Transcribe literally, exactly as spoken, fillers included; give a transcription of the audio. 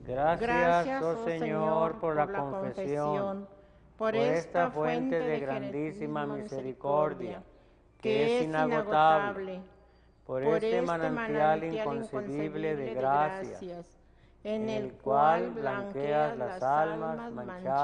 Gracias, oh Señor, por la confesión, por esta fuente de grandísima misericordia, que es inagotable, por este manantial inconcebible de gracias, en el cual blanqueas las almas manchadas